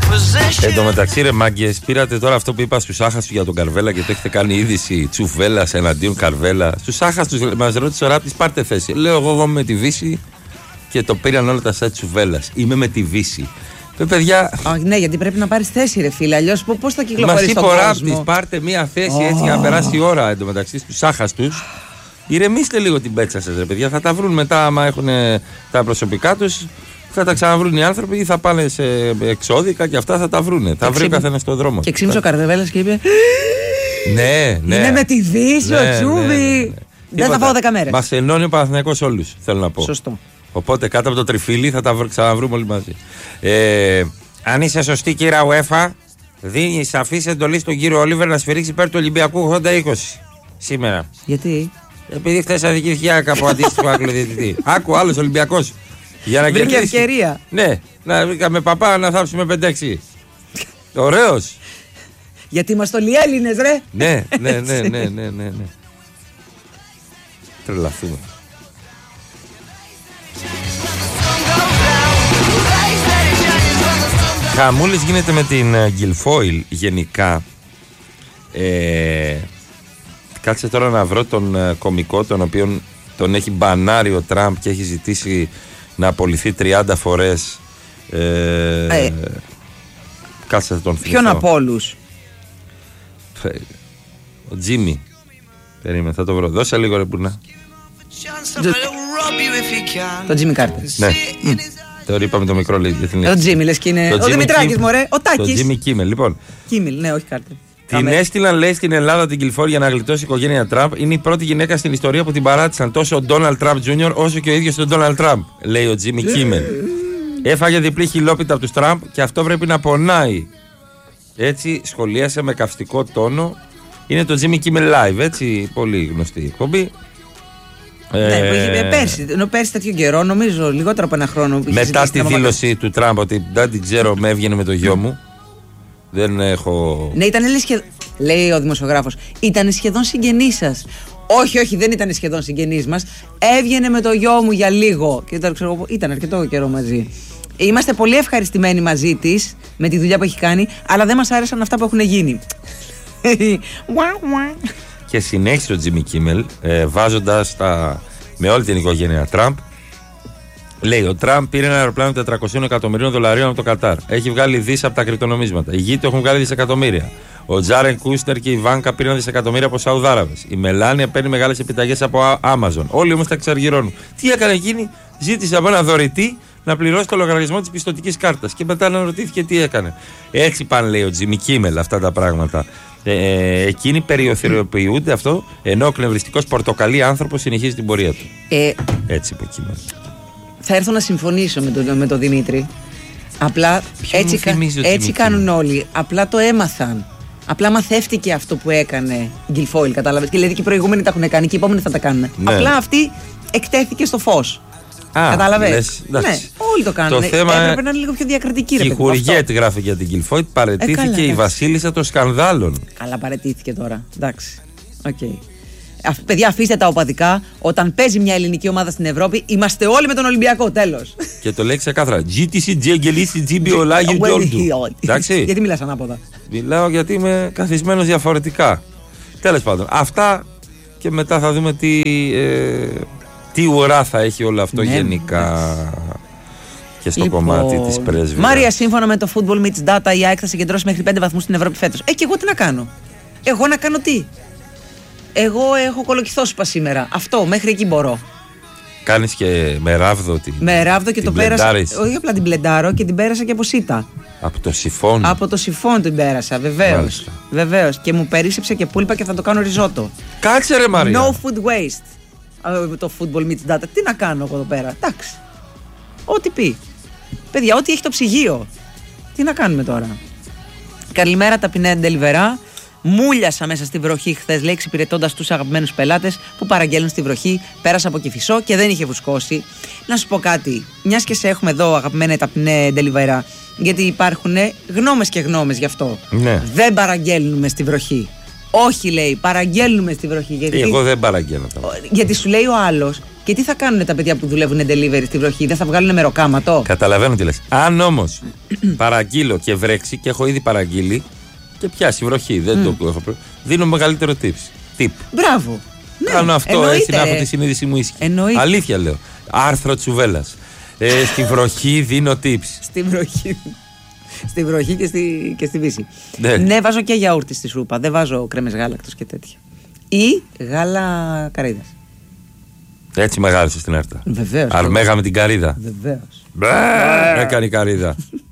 Εν τω μεταξύ, ρε μάγκες, πήρατε τώρα αυτό που είπα στους άχαστους για τον Καρβέλα και το έχετε κάνει είδηση Τσουβέλλας εναντίον Καρβέλα. Στους άχαστους μας ρώτησε ο Ράπτης, πάρτε θέση. Λέω εγώ είμαι με τη Βύση και το πήραν όλα τα site Τσουβέλλας. Είμαι με τη Βύση. Παιδιά. Ναι, γιατί πρέπει να πάρεις θέση, ρε φίλε. Αλλιώς πώς θα κυκλοφορείς στον κόσμο. Μας είπε ο Ράπτης, πάρτε μία θέση έτσι για να περάσει η ώρα. Εν τω μεταξύ, στους άχαστους. Ηρεμήστε λίγο την πέτσα σας, ρε παιδιά. Θα τα βρουν μετά, άμα έχουν τα προσωπικά τους. Θα τα ξαναβρούν οι άνθρωποι ή θα πάνε σε εξώδικα και αυτά θα τα βρούνε. Θα βρει ο καθένας στον δρόμο. Και ξύμισε ο Καρβέλας και είπε: Ναι. Είναι με τη Δύση ο Τσούβι. Ναι. Δεν θα πάω 10 μέρες. Μας ενώνει ο Παναθηναϊκός όλους, θέλω να πω. Σωστό. Οπότε κάτω από το τριφύλι θα τα ξαναβρούμε όλοι μαζί. Αν είσαι σωστή, κύρα UEFA, δίνει σαφή εντολή στον κύριο Όλιβερ να σφυρίξει υπέρ του Ολυμπιακού 80-20 σήμερα. Γιατί? Επειδή χθες αδικήθηκε από αντίστοιχο Άγγλο διαιτητή. Άκου, άλλος Ολυμπιακός. Βρήκε ευκαιρία. Ναι, να με παπά να θάψουμε 5-6. Ωραίος. Γιατί είμαστε όλοι Έλληνες, ρε. Ναι. Τρελαθούμε. Χαμούλης γίνεται με την Γκιλφόιλ γενικά. Κάτσε τώρα να βρω τον κωμικό τον οποίον τον έχει μπανάρει ο Τραμπ και έχει ζητήσει να απολυθεί 30 φορές. Κάτσε θα τον θυμηθώ. Ποιον από όλους? Ο Τζίμι. Περίμενε, θα το βρω. Δώσε λίγο ρε πουρνά. Το Τζίμι Κάρτερ. Ναι. Τώρα είπαμε το μικρό λέει. Ο Τζίμι λες και είναι. Ο Δημητράκης μωρέ. Ο Τάκης. Το Τζίμι Κίμελ, λοιπόν. Κίμελ, ναι, όχι Κάρτερ. Την έστειλαν, λέει, στην Ελλάδα την Γκιλφόιλ για να γλιτώσει η οικογένεια Τραμπ. Είναι η πρώτη γυναίκα στην ιστορία που την παράτησαν τόσο ο Ντόναλντ Τραμπ Τζούνιορ όσο και ο ίδιος τον Ντόναλντ Τραμπ, λέει ο Τζίμι Κίμελ. Έφαγε διπλή χιλόπιτα από τους Τραμπ και αυτό πρέπει να πονάει. Έτσι σχολίασε με καυστικό τόνο. Είναι το Jimmy Kimmel Live, έτσι, πολύ γνωστή εκπομπή. Ναι, πέρσι τέτοιο καιρό, νομίζω λιγότερο από ένα χρόνο. Μετά τη δήλωση του Τραμπ ότι δεν την ξέρω, με έβγαινε με το γιο μου. Δεν έχω. Ναι, ήταν λέει ο δημοσιογράφος, ήταν σχεδόν συγγενής σας. Όχι, δεν ήταν σχεδόν συγγενής μας. Έβγαινε με το γιο μου για λίγο. Και ήταν αρκετό καιρό μαζί. Είμαστε πολύ ευχαριστημένοι μαζί της με τη δουλειά που έχει κάνει, αλλά δεν μας άρεσαν αυτά που έχουν γίνει. Και συνέχισε ο Τζίμι Κίμελ βάζοντας με όλη την οικογένεια Τραμπ. Λέει: ο Τραμπ πήρε ένα αεροπλάνο 400 εκατομμυρίων δολαρίων από το Κατάρ. Έχει βγάλει δις από τα κρυπτονομίσματα. Οι γη του έχουν βγάλει δισεκατομμύρια. Ο Τζάρεν Κούστερ και η Βάνκα πήραν δισεκατομμύρια από Σαουδάραβες. Η Μελάνια παίρνει μεγάλες επιταγές από Amazon. Όλοι όμως τα εξαργυρώνουν. Τι έκανε εκείνη? Ζήτησε από ένα δωρητή να πληρώσει το λογαριασμό της πιστωτικής κάρτας. Και μετά αναρωτήθηκε τι έκανε. Έτσι πάνε, λέει ο Τζίμι Κίμελ, αυτά τα πράγματα. Εκείνοι περιοθεωριοποιούνται αυτό, ενώ ο εκνευριστικός πορτοκαλί άνθρωπος συνεχίζει την πορεία του. Έτσι είπε ο Κίμελ. Θα έρθω να συμφωνήσω με τον Δημήτρη. Απλά έτσι κάνουν όλοι. Απλά το έμαθαν. Απλά μαθεύτηκε αυτό που έκανε η Γκιλφόιλ, κατάλαβες. Και δηλαδή και οι προηγούμενοι τα έχουν κάνει και οι επόμενοι θα τα κάνουν. Ναι. Απλά αυτή εκτέθηκε στο φως. Κατάλαβες. Ναι, όλοι το κάνουν. Έπρεπε να είναι λίγο πιο διακριτική. Και η Χουριέτ γράφει για την Γκιλφόιλ. Παραιτήθηκε η βασίλισσα των σκανδάλων. Καλά, παραιτήθηκε τώρα. Εντάξει. Okay. Παιδιά, αφήστε τα οπαδικά. Όταν παίζει μια ελληνική ομάδα στην Ευρώπη, είμαστε όλοι με τον Ολυμπιακό. Τέλος. Και το λέει ξεκάθαρα. GTC, Τζεγγελίση, Τζίμπι, Ολάγιο, Τζόρντου. Εντάξει. Γιατί μιλάς ανάποδα? Μιλάω γιατί είμαι καθισμένος διαφορετικά. Τέλος πάντων. Αυτά και μετά θα δούμε τι ουρά θα έχει όλο αυτό γενικά. Και στο κομμάτι της πρέσβειας. Μάρια, σύμφωνα με το Football Meets Data, η ΑΕΚ θα συγκεντρώσει μέχρι 5 βαθμούς στην Ευρώπη φέτος. Και εγώ τι να κάνω? Εγώ να κάνω τι? Εγώ έχω κολοκυθόσπα σήμερα. Αυτό, μέχρι εκεί μπορώ. Κάνεις και με ράβδο με ράβδο και το πέρασα. Όχι απλά την μπλεντάρω και την πέρασα και από σίτα. Από το σιφόν. Από το σιφόν την πέρασα, βεβαίως. Βεβαίως. Και μου περίσσεψε και πούλπα και θα το κάνω ριζότο. Κάτσε ρε Μαρία. No food waste. Το Football Meets Data. Τι να κάνω εγώ εδώ πέρα? Εντάξει. Ό,τι πει. Παιδιά, ό,τι έχει το ψυγείο. Τι να κάνουμε τώρα? Καλημέρα, ταπεινέ Ντελιβερά. Μούλιασα μέσα στη βροχή χθες, λέει, εξυπηρετώντας τους αγαπημένους πελάτες που παραγγέλνουν στη βροχή. Πέρασα από Κηφισό και δεν είχε βουσκώσει. Να σου πω κάτι. Μιας και σε έχουμε εδώ, αγαπημένε ταπεινέ Ντελιβερά, γιατί υπάρχουν γνώμες και γνώμες γι' αυτό. Ναι. Δεν παραγγέλνουμε στη βροχή. Όχι, λέει, παραγγέλνουμε στη βροχή. Γιατί... Εγώ δεν παραγγέλνω. Γιατί σου λέει ο άλλος, Και τι θα κάνουν τα παιδιά που δουλεύουν delivery στη βροχή, δεν θα βγάλουν μεροκάματο? Καταλαβαίνω τι λες. Αν όμως παραγγείλω και βρέξει, και έχω ήδη παραγγείλει και πιάσει βροχή, δεν το έχω. Δίνω μεγαλύτερο tip. Μπράβο. Ναι, κάνω αυτό εννοείται, έτσι να έχω τη συνείδηση μου ήσυχη. Εννοείται. Αλήθεια λέω. Άρθρο Τσουβέλλας. Στη βροχή δίνω tips. Στη βροχή. Στη βροχή και στη βύση. Ναι. Ναι, βάζω και γιαούρτι στη σούπα. Δεν βάζω κρέμες γάλακτος και τέτοια. Ή γάλα καρύδας. Έτσι μεγάλωσε στην Έρτα. Βεβαίως. Αρμέγα με την καρύδα. Βεβαίως. Έκανε η καρύδα.